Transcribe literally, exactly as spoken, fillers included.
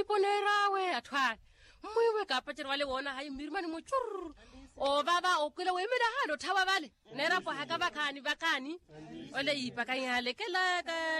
ponerawe athwana mwiwe kapatshira wa le bona ha imirmane mo tshur o baba o kwela we mela ha lo thaba bale nera po ha ka bakani bakani ole ipakanya lekela ka